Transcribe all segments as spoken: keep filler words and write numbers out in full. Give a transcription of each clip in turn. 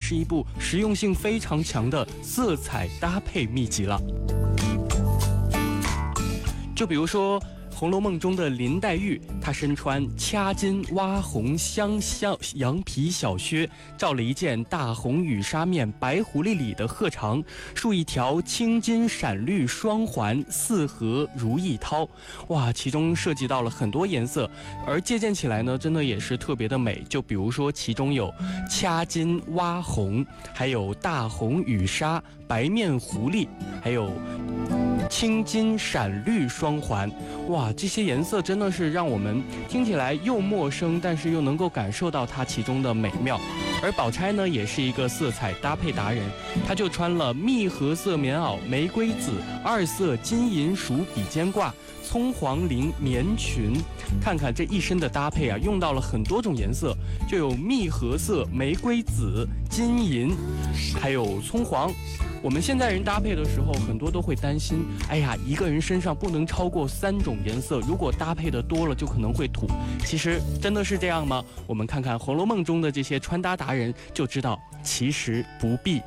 是一部实用性非常强的色彩搭配秘籍了。就比如说《红楼梦》中的林黛玉，她身穿掐金挖红香香羊皮小靴，罩了一件大红羽纱面白狐狸里的鹤裳，束一条青金闪绿双环，四合如意绦。哇，其中涉及到了很多颜色，而借鉴起来呢，真的也是特别的美。就比如说其中有掐金挖红，还有大红羽纱、白面狐狸，还有青金闪绿双环。哇，这些颜色真的是让我们听起来又陌生，但是又能够感受到它其中的美妙。而宝钗呢，也是一个色彩搭配达人，她就穿了蜜合色棉袄玫瑰紫，二色金银鼠比肩褂，葱黄绫棉裙。看看这一身的搭配啊，用到了很多种颜色，就有蜜合色、玫瑰紫、金银，还有葱黄。我们现在人搭配的时候，很多都会担心，哎呀，一个人身上不能超过三种颜色，如果搭配的多了就可能会土。其实真的是这样吗？我们看看《红楼梦》中的这些穿搭达人就知道，其实不必。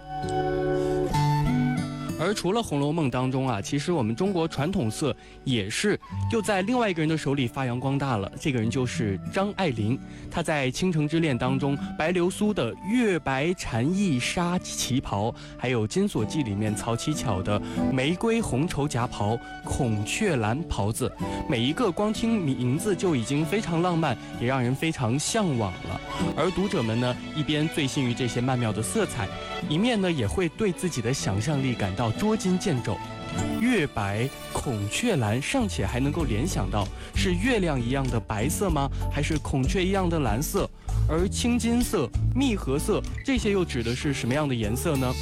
而除了《红楼梦》当中啊，其实我们中国传统色也是又在另外一个人的手里发扬光大了。这个人就是张爱玲，她在《倾城之恋》当中，白流苏的月白蝉翼纱旗袍，还有《金锁记》里面曹七巧的玫瑰红绸夹袍、孔雀蓝袍子，每一个光听名字就已经非常浪漫，也让人非常向往了。而读者们呢，一边醉心于这些曼妙的色彩，一面呢也会对自己的想象力感到捉襟见肘。月白、孔雀蓝尚且还能够联想到是月亮一样的白色吗？还是孔雀一样的蓝色？而青金色、蜜合色，这些又指的是什么样的颜色呢？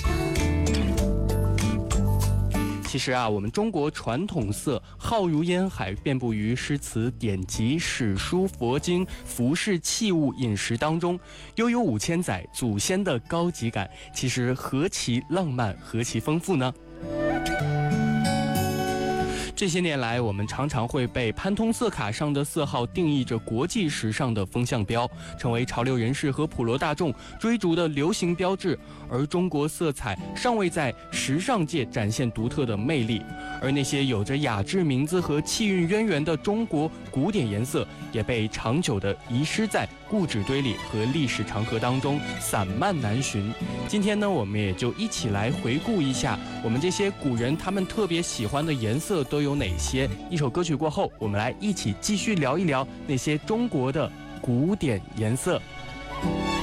其实啊，我们中国传统色浩如烟海，遍布于诗词典籍、史书、佛经、服饰、器物、饮食当中，悠悠五千载，祖先的高级感，其实何其浪漫，何其丰富呢？这些年来，我们常常会被潘通色卡上的色号定义着国际时尚的风向标，成为潮流人士和普罗大众追逐的流行标志。而中国色彩尚未在时尚界展现独特的魅力，而那些有着雅致名字和气韵渊源的中国古典颜色，也被长久地遗失在故纸堆里和历史长河当中，散漫难寻。今天呢，我们也就一起来回顾一下我们这些古人他们特别喜欢的颜色都有哪些。一首歌曲过后，我们来一起继续聊一聊那些中国的古典颜色。